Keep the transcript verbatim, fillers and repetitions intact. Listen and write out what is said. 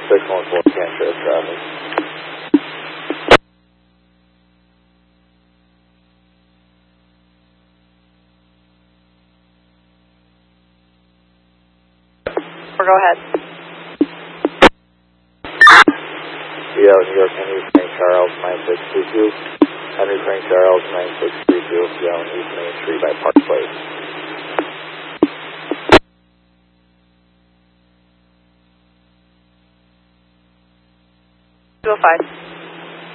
six one four can't share traffic. Or go ahead. Yeah, New York, Henry Frank Charles, nine six two two. Henry Frank Charles, nine six three two. Yeah, on East Main Street by Park Place. two oh five.